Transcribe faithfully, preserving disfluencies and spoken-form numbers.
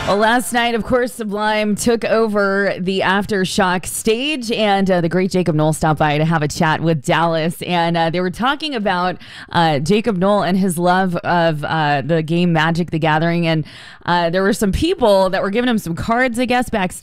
Well, last night, of course, Sublime took over the Aftershock stage, and uh, the great Jacob Knoll stopped by to have a chat with Dallas. And uh, they were talking about uh, Jacob Knoll and his love of uh, the game Magic the Gathering. And uh, there were some people that were giving him some cards, I guess, backstage.